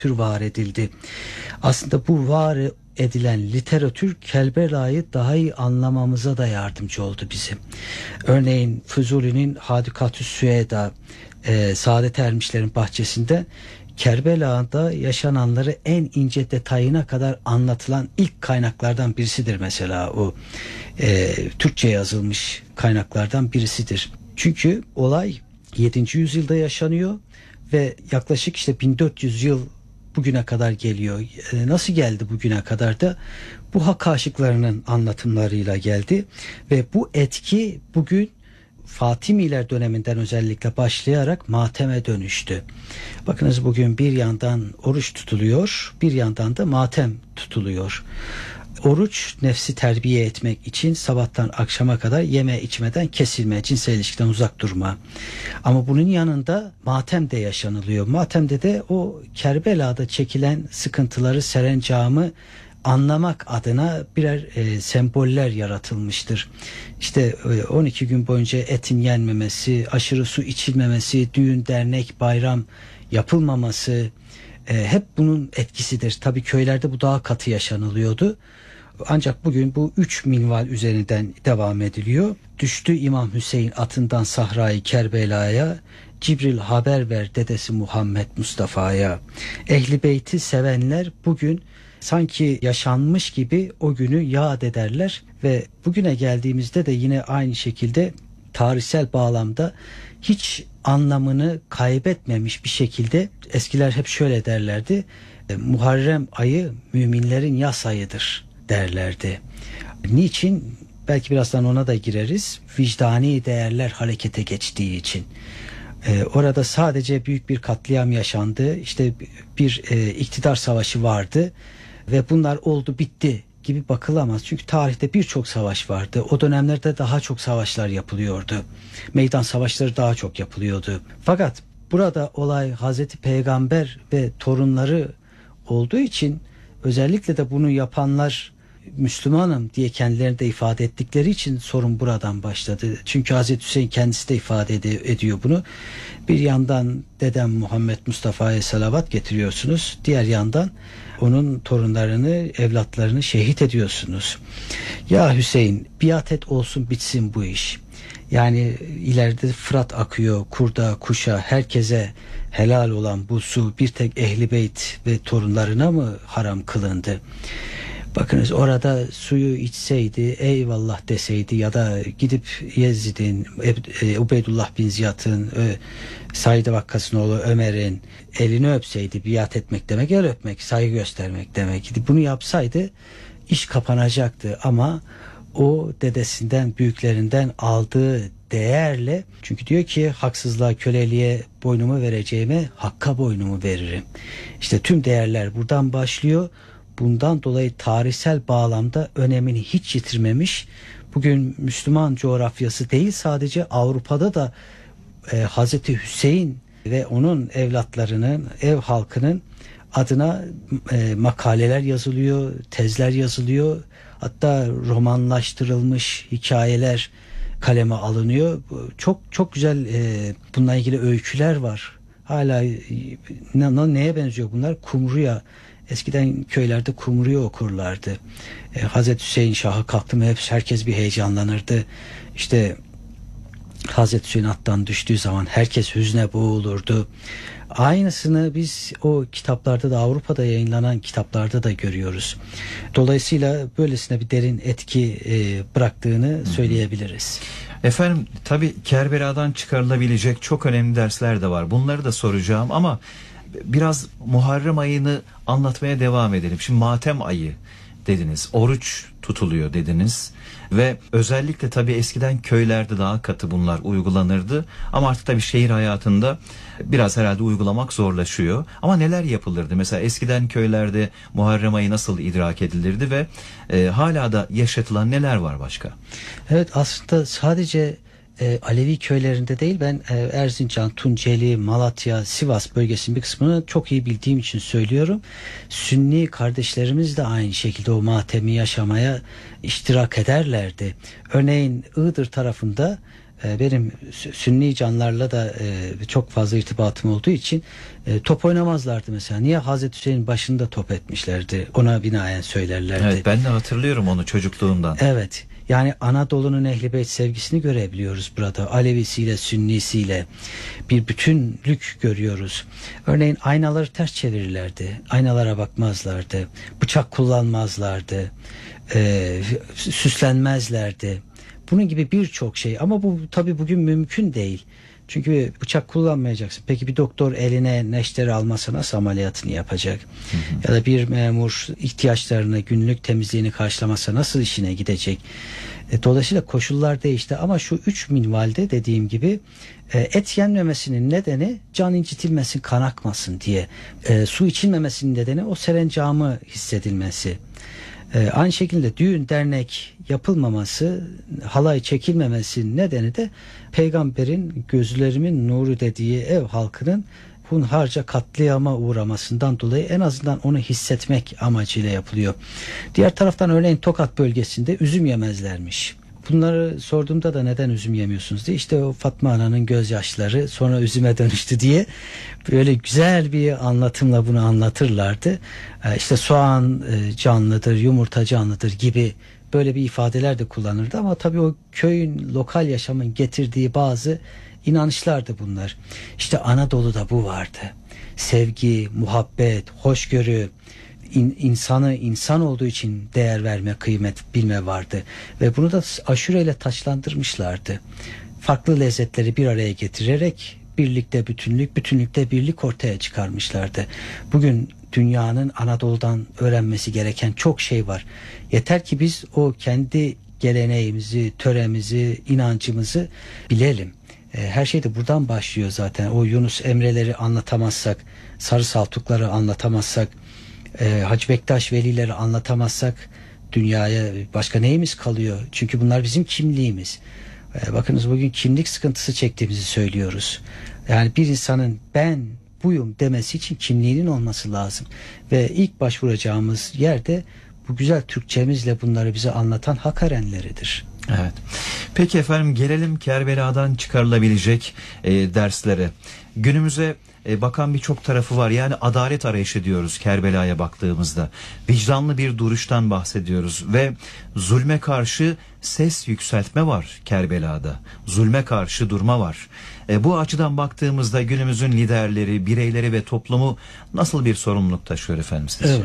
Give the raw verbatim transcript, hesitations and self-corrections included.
var edildi. Aslında bu var edilen literatür Kerbela'yı daha iyi anlamamıza da yardımcı oldu bizim. Örneğin Füzuli'nin Hadikatü Süeda, e, Saadet Ermişlerin bahçesinde Kerbela'da yaşananları en ince detayına kadar anlatılan ilk kaynaklardan birisidir mesela o e, Türkçe yazılmış kaynaklardan birisidir. Çünkü olay yedinci yüzyılda yaşanıyor ve yaklaşık işte bin dört yüz yıl bugüne kadar geliyor. E, nasıl geldi bugüne kadar da? Bu hak aşıklarının anlatımlarıyla geldi ve bu etki bugün Fatimiler döneminden özellikle başlayarak mateme dönüştü. Bakınız bugün bir yandan oruç tutuluyor, bir yandan da matem tutuluyor. Oruç nefsi terbiye etmek için sabahtan akşama kadar yeme içmeden kesilme, cinsel ilişkiden uzak durma. Ama bunun yanında matem de yaşanılıyor. Matemde de o Kerbela'da çekilen sıkıntıları, serencamı anlamak adına birer e, semboller yaratılmıştır. İşte e, on iki gün boyunca etin yenmemesi, aşırı su içilmemesi, düğün, dernek, bayram yapılmaması e, hep bunun etkisidir. Tabii köylerde bu daha katı yaşanılıyordu. Ancak bugün bu üç minval üzerinden devam ediliyor. Düştü İmam Hüseyin atından Sahra-i Kerbela'ya, Cibril haber ver dedesi Muhammed Mustafa'ya. Ehli beyti sevenler bugün sanki yaşanmış gibi o günü yad ederler ve bugüne geldiğimizde de yine aynı şekilde tarihsel bağlamda hiç anlamını kaybetmemiş bir şekilde eskiler hep şöyle derlerdi: Muharrem ayı müminlerin yas ayıdır derlerdi. Niçin? Belki birazdan ona da gireriz. Vicdani değerler harekete geçtiği için. Ee, orada sadece büyük bir katliam yaşandı. İşte bir e, iktidar savaşı vardı ve bunlar oldu bitti gibi bakılamaz. Çünkü tarihte birçok savaş vardı. O dönemlerde daha çok savaşlar yapılıyordu. Meydan savaşları daha çok yapılıyordu. Fakat burada olay Hazreti Peygamber ve torunları olduğu için özellikle de bunu yapanlar Müslümanım diye kendilerini de ifade ettikleri için sorun buradan başladı. Çünkü Hazreti Hüseyin kendisi de ifade ed- ediyor bunu. Bir yandan dedem Muhammed Mustafa'ya salavat getiriyorsunuz. Diğer yandan onun torunlarını, evlatlarını şehit ediyorsunuz. Ya Hüseyin, biat et olsun bitsin bu iş. Yani ileride Fırat akıyor, kurda, kuşa, herkese helal olan bu su bir tek Ehli Beyt ve torunlarına mı haram kılındı? Bakınız orada suyu içseydi, eyvallah deseydi ya da gidip Yezid'in, Ubeydullah bin Ziyad'ın, Said Vakkas'ın oğlu Ömer'in elini öpseydi, biat etmek demek el öpmek, saygı göstermek demek. Bunu yapsaydı iş kapanacaktı ama o dedesinden, büyüklerinden aldığı değerle, çünkü diyor ki haksızlığa, köleliğe boynumu vereceğime hakka boynumu veririm. İşte tüm değerler buradan başlıyor. Bundan dolayı tarihsel bağlamda önemini hiç yitirmemiş. Bugün Müslüman coğrafyası değil, sadece Avrupa'da da e, Hazreti Hüseyin ve onun evlatlarının, ev halkının adına e, makaleler yazılıyor, tezler yazılıyor. Hatta romanlaştırılmış hikayeler kaleme alınıyor. Çok çok güzel e, bununla ilgili öyküler var. Hala e, ne, neye benziyor bunlar? Kumru'ya. Eskiden köylerde Kumru'yu okurlardı. E, Hazreti Hüseyin Şah'a kalktı mı hep herkes bir heyecanlanırdı. İşte Hazreti Hüseyin attan düştüğü zaman herkes hüzne boğulurdu. Aynısını biz o kitaplarda da, Avrupa'da yayınlanan kitaplarda da görüyoruz. Dolayısıyla böylesine bir derin etki e, bıraktığını söyleyebiliriz. Efendim tabii Kerbela'dan çıkarılabilecek çok önemli dersler de var. Bunları da soracağım ama biraz Muharrem ayını anlatmaya devam edelim. Şimdi matem ayı dediniz, oruç tutuluyor dediniz ve özellikle tabii eskiden köylerde daha katı bunlar uygulanırdı ama artık tabii şehir hayatında biraz herhalde uygulamak zorlaşıyor. Ama neler yapılırdı? Mesela eskiden köylerde Muharrem ayı nasıl idrak edilirdi ve e, hala da yaşatılan neler var başka? Evet, aslında sadece E, Alevi köylerinde değil, ben e, Erzincan, Tunceli, Malatya, Sivas bölgesinin bir kısmını çok iyi bildiğim için söylüyorum. Sünni kardeşlerimiz de aynı şekilde o matemi yaşamaya iştirak ederlerdi. Örneğin Iğdır tarafında E, benim Sünni canlarla da e, çok fazla irtibatım olduğu için e, top oynamazlardı mesela. Niye Hazreti Hüseyin başında top etmişlerdi? Ona binaen söylerlerdi. Evet, ben de hatırlıyorum onu çocukluğumdan. Evet. Yani Anadolu'nun Ehl-i Beyt sevgisini görebiliyoruz burada. Alevisiyle, Sünnisiyle bir bütünlük görüyoruz. Örneğin aynaları ters çevirirlerdi. Aynalara bakmazlardı. Bıçak kullanmazlardı. Ee, süslenmezlerdi. Bunun gibi birçok şey. Ama bu tabii bugün mümkün değil. Çünkü bıçak kullanmayacaksın. Peki bir doktor eline neşteri almasa nasıl ameliyatını yapacak? Hı hı. Ya da bir memur ihtiyaçlarını, günlük temizliğini karşılamasa nasıl işine gidecek? E, dolayısıyla koşullar değişti. Ama şu üç minvalde dediğim gibi e, et yenmemesinin nedeni can incitilmesin, kan akmasın diye. E, su içilmemesinin nedeni o serencamı hissedilmesi. Ee, aynı şekilde düğün dernek yapılmaması, halay çekilmemesi nedeni de peygamberin gözlerimin nuru dediği ev halkının hunharca katliama uğramasından dolayı en azından onu hissetmek amacıyla yapılıyor. Diğer taraftan örneğin Tokat bölgesinde üzüm yemezlermiş. Bunları sorduğumda da neden üzüm yemiyorsunuz diye, işte o Fatma Ana'nın gözyaşları sonra üzüme dönüştü diye böyle güzel bir anlatımla bunu anlatırlardı. İşte soğan canlıdır, yumurta canlıdır gibi böyle bir ifadeler de kullanırdı ama tabii o köyün, lokal yaşamın getirdiği bazı inanışlardı bunlar. İşte Anadolu'da bu vardı. Sevgi, muhabbet, hoşgörü, İn, insanı insan olduğu için değer verme, kıymet bilme vardı. Ve bunu da aşureyle taçlandırmışlardı. Farklı lezzetleri bir araya getirerek birlikte bütünlük, bütünlükte birlik ortaya çıkarmışlardı. Bugün dünyanın Anadolu'dan öğrenmesi gereken çok şey var. Yeter ki biz o kendi geleneğimizi, töremizi, inancımızı bilelim. Her şey de buradan başlıyor zaten. O Yunus Emre'leri anlatamazsak, Sarı Saltukları anlatamazsak, e, Hacı Bektaş Velileri anlatamazsak dünyaya başka neyimiz kalıyor? Çünkü bunlar bizim kimliğimiz. E, bakınız bugün kimlik sıkıntısı çektiğimizi söylüyoruz. Yani bir insanın ben buyum demesi için kimliğinin olması lazım. Ve ilk başvuracağımız yerde bu güzel Türkçemizle bunları bize anlatan hak erenleridir. Evet. Peki efendim, gelelim Kerbela'dan çıkarılabilecek e, derslere. Günümüze e, bakan birçok tarafı var. Yani adalet arayışı diyoruz Kerbela'ya baktığımızda. Vicdanlı bir duruştan bahsediyoruz ve zulme karşı ses yükseltme var Kerbela'da. Zulme karşı durma var. E, bu açıdan baktığımızda günümüzün liderleri, bireyleri ve toplumu nasıl bir sorumluluk taşıyor efendim sizce? Evet.